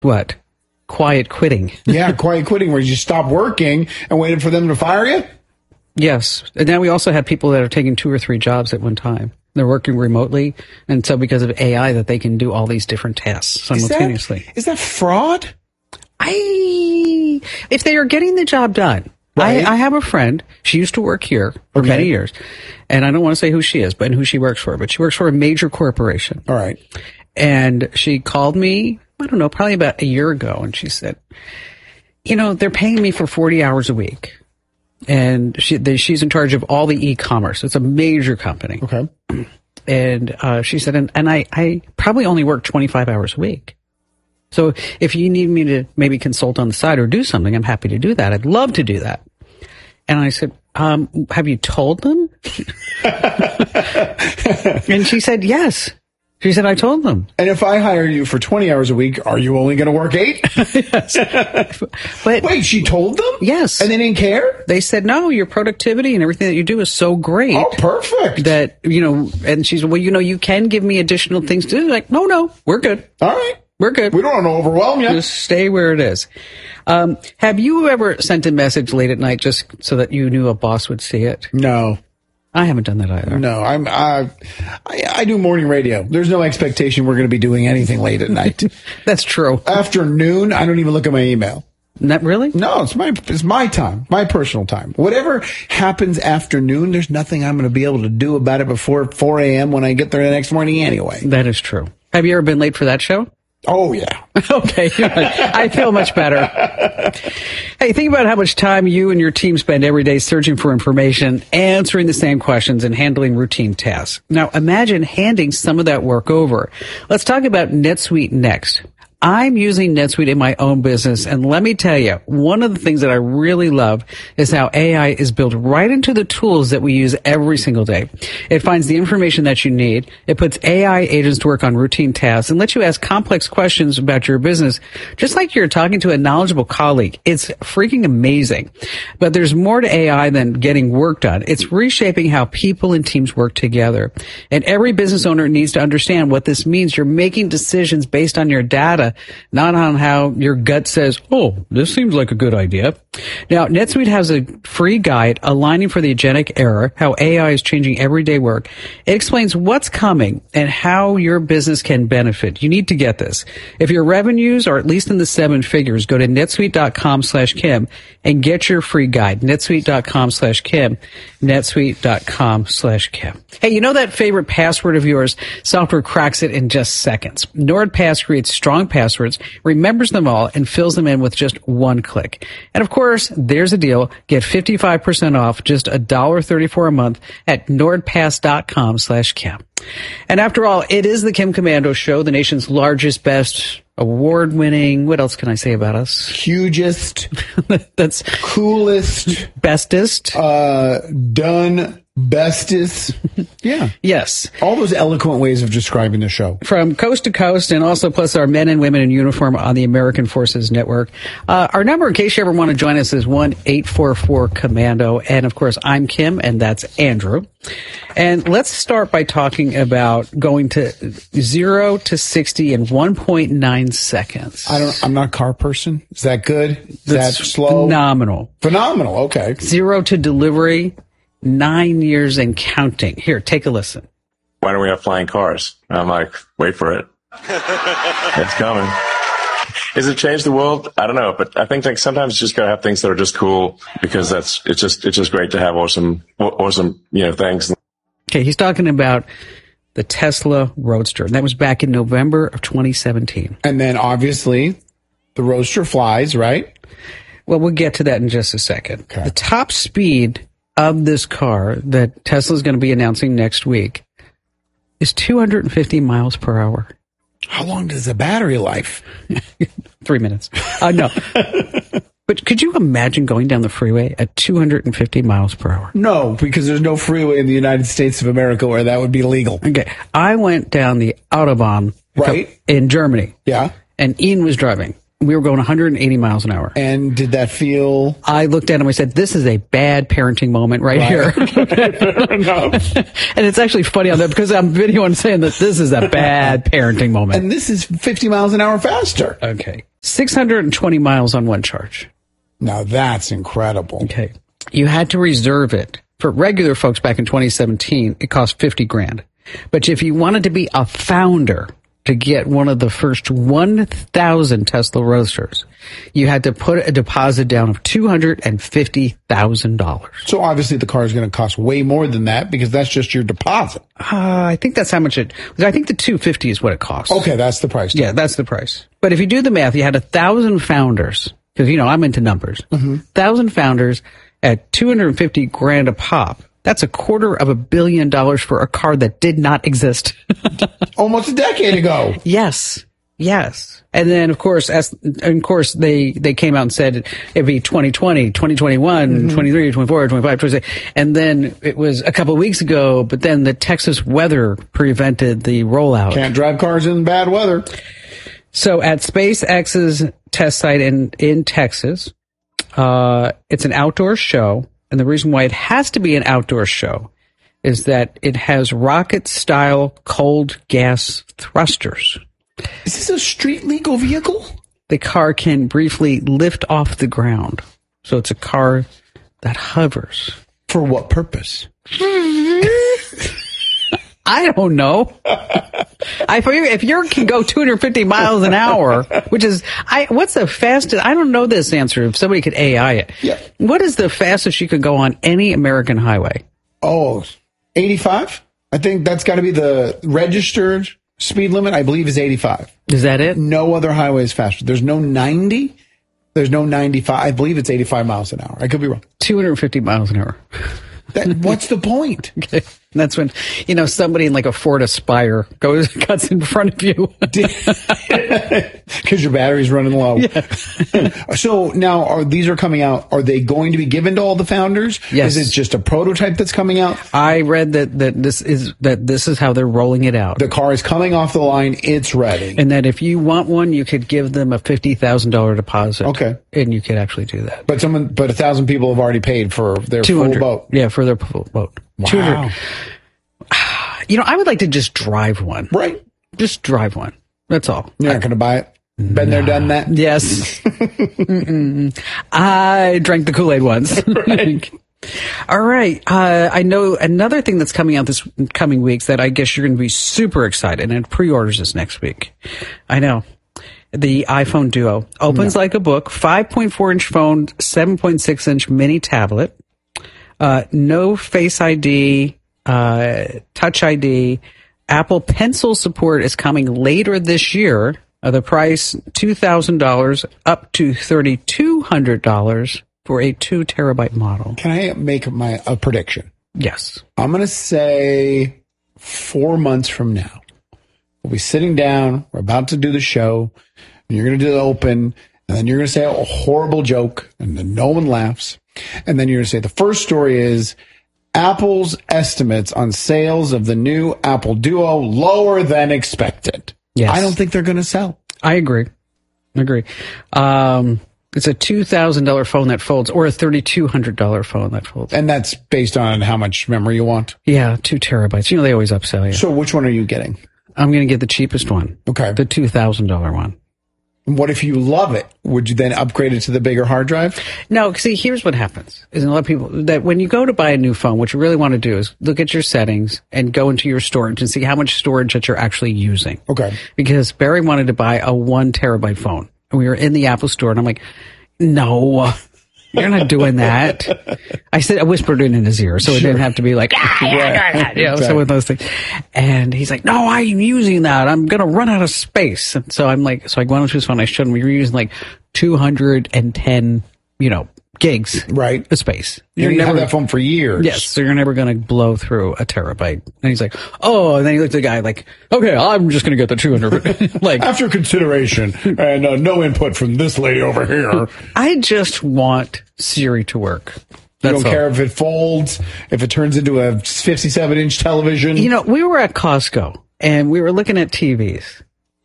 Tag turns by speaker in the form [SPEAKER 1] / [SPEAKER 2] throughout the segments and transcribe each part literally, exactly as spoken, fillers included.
[SPEAKER 1] What? Quiet quitting.
[SPEAKER 2] Yeah, quiet quitting, where you stop working and waited for them to fire you?
[SPEAKER 1] Yes. And now we also have people that are taking two or three jobs at one time. They're working remotely, and so because of A I that they can do all these different tasks simultaneously.
[SPEAKER 2] Is that, is that fraud?
[SPEAKER 1] I, if they are getting the job done.
[SPEAKER 2] Right.
[SPEAKER 1] I, I have a friend. She used to work here for
[SPEAKER 2] Okay.
[SPEAKER 1] many years, and I don't want to say who she is, but and who she works for. But she works for a major corporation.
[SPEAKER 2] All right.
[SPEAKER 1] And she called me, I don't know, probably about a year ago, and she said, "You know, they're paying me for forty hours a week, and she, they, she's in charge of all the e-commerce. It's a major company."
[SPEAKER 2] Okay.
[SPEAKER 1] And uh, she said, "And, and I, I probably only work twenty-five hours a week. So if you need me to maybe consult on the side or do something, I'm happy to do that. I'd love to do that." And I said, um, have you told them? And she said, yes. She said, I told them.
[SPEAKER 2] And if I hire you for twenty hours a week, are you only going to work eight?
[SPEAKER 1] Yes. But
[SPEAKER 2] wait, she told them?
[SPEAKER 1] Yes.
[SPEAKER 2] And they didn't care?
[SPEAKER 1] They said, no, your productivity and everything that you do is so great.
[SPEAKER 2] Oh, perfect.
[SPEAKER 1] That, you know, and she said, well, you know, you can give me additional things to do. Like, no, no, we're good.
[SPEAKER 2] All right.
[SPEAKER 1] We're good.
[SPEAKER 2] We don't want to overwhelm you.
[SPEAKER 1] Just stay where it is. Um, have you ever sent a message late at night just so that you knew a boss would see it?
[SPEAKER 2] No.
[SPEAKER 1] I haven't done that either.
[SPEAKER 2] No, I'm, uh, I, I do morning radio. There's no expectation we're going to be doing anything late at night.
[SPEAKER 1] That's true.
[SPEAKER 2] Afternoon, I don't even look at my email.
[SPEAKER 1] Not really?
[SPEAKER 2] No, it's my, it's my time, my personal time. Whatever happens afternoon, there's nothing I'm going to be able to do about it before four a.m. when I get there the next morning anyway.
[SPEAKER 1] That is true. Have you ever been late for that show?
[SPEAKER 2] Oh, yeah.
[SPEAKER 1] Okay. I feel much better. Hey, think about how much time you and your team spend every day searching for information, answering the same questions, and handling routine tasks. Now, imagine handing some of that work over. Let's talk about NetSuite next. I'm using NetSuite in my own business, and let me tell you, one of the things that I really love is how A I is built right into the tools that we use every single day. It finds the information that you need, it puts A I agents to work on routine tasks, and lets you ask complex questions about your business, just like you're talking to a knowledgeable colleague. It's freaking amazing. But there's more to A I than getting work done. It's reshaping how people and teams work together. And every business owner needs to understand what this means. You're making decisions based on your data, not on how your gut says, oh, this seems like a good idea. Now, NetSuite has a free guide aligning for the agentic era, how A I is changing everyday work. It explains what's coming and how your business can benefit. You need to get this. If your revenues are at least in the seven figures, go to netsuite.com slash Kim and get your free guide. netsuite.com slash Kim. netsuite.com slash Kim. Hey, you know that favorite password of yours? Software cracks it in just seconds. NordPass creates strong passwords, remembers them all, and fills them in with just one click. And of course, there's a deal. Get fifty-five percent off, just one dollar thirty-four a month at nordpass.com slash Kim. And after all, it is the Kim Komando Show, the nation's largest, best, award-winning, what else can I say about us?
[SPEAKER 2] Hugest.
[SPEAKER 1] That's
[SPEAKER 2] coolest.
[SPEAKER 1] Bestest.
[SPEAKER 2] Uh, done. Bestest. Yeah.
[SPEAKER 1] Yes.
[SPEAKER 2] All those eloquent ways of describing the show.
[SPEAKER 1] From coast to coast, and also plus our men and women in uniform on the American Forces Network. Uh, our number, in case you ever want to join us, is one eight four four commando. And of course, I'm Kim, and that's Andrew. And let's start by talking about going to zero to sixty in one point nine seconds.
[SPEAKER 2] I don't, I'm not a car person. Is that good? Is
[SPEAKER 1] That's
[SPEAKER 2] that slow?
[SPEAKER 1] Phenomenal.
[SPEAKER 2] Phenomenal. Okay.
[SPEAKER 1] Zero to delivery, nine years and counting. Here, take a listen.
[SPEAKER 3] Why don't we have flying cars? And I'm like, wait for it. It's coming. Has it changed the world? I don't know, but I think like sometimes you just gotta have things that are just cool because that's, it's just, it's just great to have awesome, awesome, you know, things.
[SPEAKER 1] Okay. He's talking about the Tesla Roadster. And that was back in November of twenty seventeen.
[SPEAKER 2] And then obviously the Roadster flies, right?
[SPEAKER 1] Well, we'll get to that in just a second.
[SPEAKER 2] Okay.
[SPEAKER 1] The top speed of this car that Tesla is going to be announcing next week is two hundred fifty miles per hour.
[SPEAKER 2] How long does the battery life?
[SPEAKER 1] Three minutes. Uh, no. But could you imagine going down the freeway at two hundred fifty miles per hour?
[SPEAKER 2] No, because there's no freeway in the United States of America where that would be legal.
[SPEAKER 1] Okay. I went down the Autobahn
[SPEAKER 2] Right.
[SPEAKER 1] in Germany.
[SPEAKER 2] Yeah.
[SPEAKER 1] And Ian was driving. We were going one hundred eighty miles an hour.
[SPEAKER 2] And did that feel...
[SPEAKER 1] I looked at him, I said, this is a bad parenting moment right, right. here.
[SPEAKER 2] Fair enough.
[SPEAKER 1] And it's actually funny on that because I'm videoing saying that this is a bad parenting moment.
[SPEAKER 2] And this is fifty miles an hour faster.
[SPEAKER 1] Okay. six hundred twenty miles on one charge.
[SPEAKER 2] Now that's incredible.
[SPEAKER 1] Okay. You had to reserve it. For regular folks back in twenty seventeen, it cost fifty grand. But if you wanted to be a founder to get one of the first one thousand Tesla Roadsters, you had to put a deposit down of two hundred fifty thousand dollars.
[SPEAKER 2] So obviously the car is going to cost way more than that because that's just your deposit.
[SPEAKER 1] Uh, I think that's how much it, I think the two hundred fifty is what it costs.
[SPEAKER 2] Okay, that's the price.
[SPEAKER 1] Yeah, that's the price. But if you do the math, you had a thousand founders, because, you know, I'm into numbers. Mm-hmm. Thousand founders at two hundred fifty grand a pop. That's a quarter of a billion dollars for a car that did not exist.
[SPEAKER 2] Almost a decade ago.
[SPEAKER 1] Yes. Yes. And then, of course, as, of course, they, they came out and said it'd be twenty twenty, twenty twenty-one, mm-hmm. twenty-three, twenty-four, twenty-five, twenty-six. And then it was a couple of weeks ago, but then the Texas weather prevented the rollout.
[SPEAKER 2] Can't drive cars in bad weather.
[SPEAKER 1] So at SpaceX's test site in, in Texas, uh, it's an outdoor show. And the reason why it has to be an outdoor show is that it has rocket-style cold gas thrusters.
[SPEAKER 2] Is this a street legal vehicle?
[SPEAKER 1] The car can briefly lift off the ground. So it's a car that hovers.
[SPEAKER 2] For what purpose?
[SPEAKER 1] I don't know. I figure if you can go two hundred fifty miles an hour, which is, I, what's the fastest? I don't know this answer. If somebody could A I it.
[SPEAKER 2] Yeah.
[SPEAKER 1] What is the fastest you could go on any American highway?
[SPEAKER 2] Oh, eighty-five? I think that's got to be the registered speed limit, I believe, is eighty-five.
[SPEAKER 1] Is that it?
[SPEAKER 2] No other highway is faster. There's no ninety. There's no ninety-five. I believe it's eighty-five miles an hour. I could be wrong.
[SPEAKER 1] two hundred fifty miles an hour.
[SPEAKER 2] That, what's the point?
[SPEAKER 1] Okay. That's when, you know, somebody in like a Ford Aspire goes, cuts in front of you.
[SPEAKER 2] Because your battery's running low.
[SPEAKER 1] Yeah.
[SPEAKER 2] So now are these are coming out. Are they going to be given to all the founders?
[SPEAKER 1] Yes.
[SPEAKER 2] Is it just a prototype that's coming out?
[SPEAKER 1] I read that, that this is, that this is how they're rolling it out.
[SPEAKER 2] The car is coming off the line. It's ready.
[SPEAKER 1] And that if you want one, you could give them a fifty thousand dollars deposit.
[SPEAKER 2] Okay.
[SPEAKER 1] And you could actually do that.
[SPEAKER 2] But someone, but a thousand people have already paid for their full boat.
[SPEAKER 1] Yeah, for their full boat.
[SPEAKER 2] Wow.
[SPEAKER 1] two hundred You know, I would like to just drive one.
[SPEAKER 2] Right.
[SPEAKER 1] Just drive one. That's all.
[SPEAKER 2] You're not going to buy it? Been there, done that?
[SPEAKER 1] Yes. I drank the Kool-Aid once. Right. All right. Uh, I know another thing that's coming out this coming weeks that I guess you're going to be super excited, and pre-orders this next week. I know. The iPhone Duo opens no. like a book, five point four inch phone, seven point six inch mini tablet, uh, no Face I D, uh, Touch I D. Apple Pencil support is coming later this year. Uh, the price, two thousand dollars up to three thousand two hundred dollars for a two terabyte model.
[SPEAKER 2] Can I make my a prediction?
[SPEAKER 1] Yes.
[SPEAKER 2] I'm going to say four months from now, we'll be sitting down. We're about to do the show. And you're going to do the open. And then you're going to say a horrible joke. And then no one laughs. And then you're going to say the first story is Apple's estimates on sales of the new Apple Duo lower than expected.
[SPEAKER 1] Yes.
[SPEAKER 2] I don't think they're going to sell.
[SPEAKER 1] I agree. I agree. Um, it's a two thousand dollars phone that folds, or a three thousand two hundred dollars phone that folds.
[SPEAKER 2] And that's based on how much memory you want?
[SPEAKER 1] Yeah, two terabytes. You know, they always upsell you.
[SPEAKER 2] So which one are you getting?
[SPEAKER 1] I'm going to get the cheapest one.
[SPEAKER 2] Okay.
[SPEAKER 1] The two thousand dollars one.
[SPEAKER 2] What if you love it? Would you then upgrade it to the bigger hard drive?
[SPEAKER 1] No, see, here's what happens. Is a lot of people that when you go to buy a new phone, what you really want to do is look at your settings and go into your storage and see how much storage that you're actually using.
[SPEAKER 2] Okay.
[SPEAKER 1] Because Barry wanted to buy a one terabyte phone. And we were in the Apple store and I'm like, no, you're not doing that. I said, I whispered it in his ear so it
[SPEAKER 2] Sure.
[SPEAKER 1] didn't have to be like, ah, yeah, yeah, you know,
[SPEAKER 2] Exactly.
[SPEAKER 1] some of those things. And he's like, no, I'm using that. I'm going to run out of space. And so I'm like, so I went onto his phone. I showed him we were using like two hundred ten, you know, gigs
[SPEAKER 2] Right.
[SPEAKER 1] of space.
[SPEAKER 2] You're
[SPEAKER 1] You're
[SPEAKER 2] you
[SPEAKER 1] never
[SPEAKER 2] have that phone for years.
[SPEAKER 1] Yes, so you're never going to blow through a terabyte. And he's like, oh, and then he looked at the guy like, okay, I'm just going to get the two hundred. Like,
[SPEAKER 2] After consideration and uh, no input from this lady over here.
[SPEAKER 1] I just want Siri to work.
[SPEAKER 2] You
[SPEAKER 1] That's
[SPEAKER 2] don't
[SPEAKER 1] all.
[SPEAKER 2] care if it folds, if it turns into a fifty-seven inch television.
[SPEAKER 1] You know, we were at Costco and we were looking at T Vs.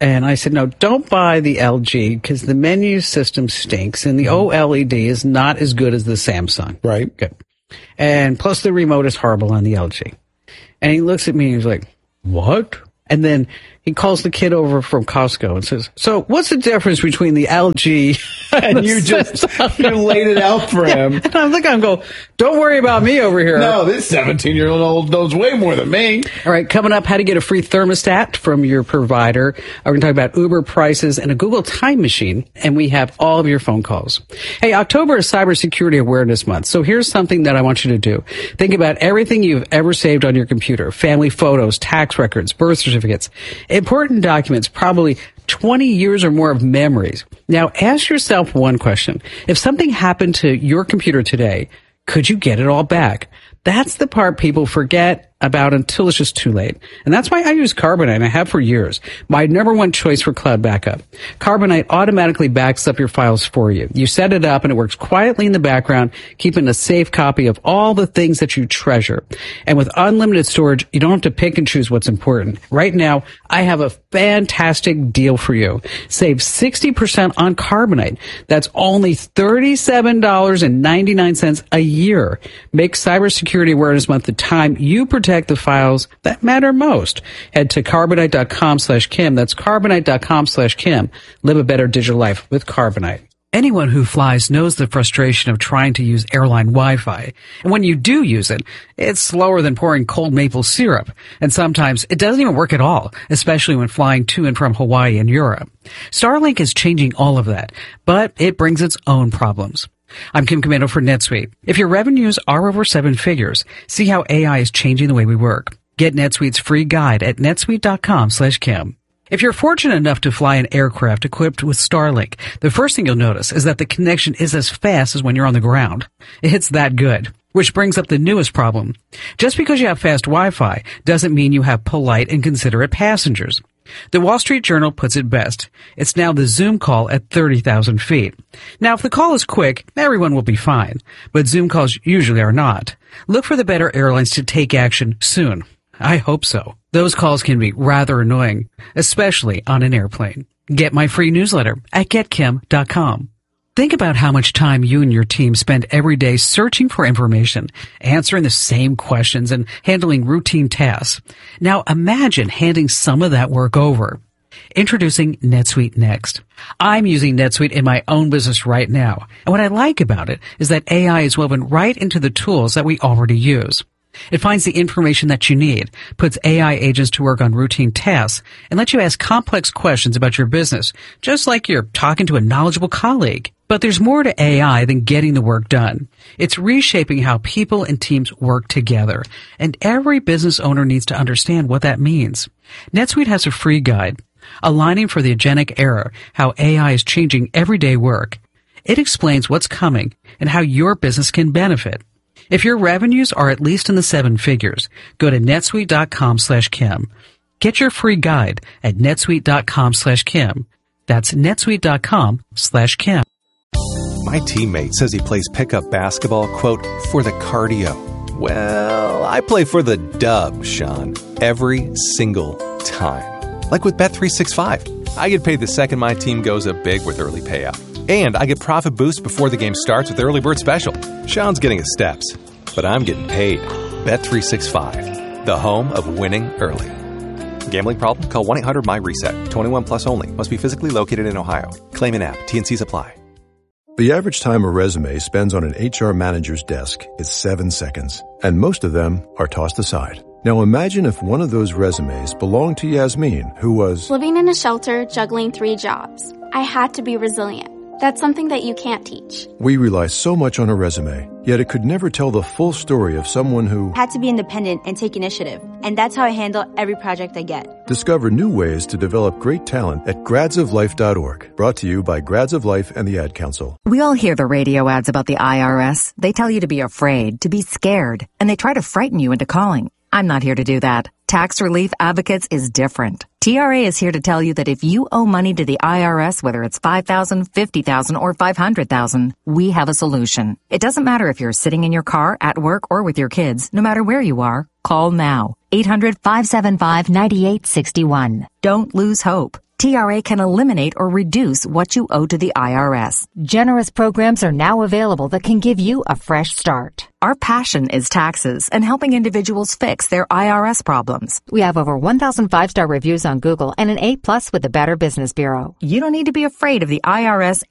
[SPEAKER 1] And I said, no, don't buy the L G because the menu system stinks and the OLED is not as good as the Samsung.
[SPEAKER 2] Right.
[SPEAKER 1] Good. And plus the remote is horrible on the L G. And he looks at me and he's like, what? And then he calls the kid over from Costco and says, so what's the difference between the L G and,
[SPEAKER 2] And you just you laid it out for him.
[SPEAKER 1] And I'm thinking, I'm going, don't worry about me over here.
[SPEAKER 2] No, this seventeen-year-old knows way more than me.
[SPEAKER 1] All right, coming up, how to get a free thermostat from your provider. We're going to talk about Uber prices and a Google time machine, and we have all of your phone calls. Hey, October is Cybersecurity Awareness Month, so here's something that I want you to do. Think about everything you've ever saved on your computer, family photos, tax records, birth certificates, important documents, probably twenty years or more of memories. Now, ask yourself one question. If something happened to your computer today, could you get it all back? That's the part people forget about until it's just too late. And that's why I use Carbonite, and I have for years. My number one choice for cloud backup. Carbonite automatically backs up your files for you. You set it up and it works quietly in the background, keeping a safe copy of all the things that you treasure. And with unlimited storage, you don't have to pick and choose what's important. Right now, I have a fantastic deal for you. Save sixty percent on Carbonite. That's only thirty-seven dollars and ninety-nine cents a year. Make Cybersecurity Awareness Month the time you protect the files that matter most. Head to carbonite.com slash Kim. That's carbonite.com slash Kim. Live a better digital life with Carbonite. Anyone who flies knows the frustration of trying to use airline Wi-Fi. And when you do use it, it's slower than pouring cold maple syrup. And sometimes it doesn't even work at all, especially when flying to and from Hawaii and Europe. Starlink is changing all of that, but it brings its own problems. I'm Kim Komando for NetSuite. If your revenues are over seven figures, see how A I is changing the way we work. Get NetSuite's free guide at netsuite.com slash Kim. If you're fortunate enough to fly an aircraft equipped with Starlink, the first thing you'll notice is that the connection is as fast as when you're on the ground. It's that good. Which brings up the newest problem. Just because you have fast Wi-Fi doesn't mean you have polite and considerate passengers. The Wall Street Journal puts it best. It's now the Zoom call at thirty thousand feet. Now, if the call is quick, everyone will be fine. But Zoom calls usually are not. Look for the better airlines to take action soon. I hope so. Those calls can be rather annoying, especially on an airplane. Get my free newsletter at get kim dot com. Think about how much time you and your team spend every day searching for information, answering the same questions, and handling routine tasks. Now imagine handing some of that work over. Introducing NetSuite Next. I'm using NetSuite in my own business right now. And what I like about it is that A I is woven right into the tools that we already use. It finds the information that you need, puts A I agents to work on routine tasks, and lets you ask complex questions about your business, just like you're talking to a knowledgeable colleague. But there's more to A I than getting the work done. It's reshaping how people and teams work together, and every business owner needs to understand what that means. NetSuite has a free guide, Aligning for the Agentic Era, how A I is changing everyday work. It explains what's coming and how your business can benefit. If your revenues are at least in the seven figures, go to netsuite.com slash Kim. Get your free guide at netsuite.com slash Kim. That's netsuite.com slash Kim.
[SPEAKER 4] My teammate says he plays pickup basketball, quote, for the cardio. Well, I play for the dub, Sean, every single time. Like with Bet three sixty-five. I get paid the second my team goes up big with early payout. And I get profit boosts before the game starts with Early Bird Special. Sean's getting his steps, but I'm getting paid. Bet three sixty-five, the home of winning early. Gambling problem? Call one eight hundred my reset. twenty-one plus only. Must be physically located in Ohio. Claim in app. T N Cs apply.
[SPEAKER 5] The average time a resume spends on an H R manager's desk is seven seconds, and most of them are tossed aside. Now imagine if one of those resumes belonged to Yasmin, who was
[SPEAKER 6] living in a shelter, juggling three jobs. I had to be resilient. That's something that you can't teach.
[SPEAKER 5] We rely so much on a resume, yet it could never tell the full story of someone who
[SPEAKER 7] had to be independent and take initiative. And that's how I handle every project I get.
[SPEAKER 5] Discover new ways to develop great talent at grads of life dot org. Brought to you by Grads of Life and the Ad Council.
[SPEAKER 8] We all hear the radio ads about the I R S. They tell you to be afraid, to be scared, and they try to frighten you into calling. I'm not here to do that. Tax Relief Advocates is different. T R A is here to tell you that if you owe money to the I R S, whether it's five thousand dollars, fifty thousand dollars, or five hundred thousand dollars, we have a solution. It doesn't matter if you're sitting in your car, at work, or with your kids. No matter where you are, call now. eight hundred, five seven five, nine eight six one. Don't lose hope. T R A can eliminate or reduce what you owe to the I R S.
[SPEAKER 9] Generous programs are now available that can give you a fresh start.
[SPEAKER 8] Our passion is taxes and helping individuals fix their I R S problems.
[SPEAKER 9] We have over one thousand five-star reviews on Google and an A plus with the Better Business Bureau.
[SPEAKER 8] You don't need to be afraid of the I R S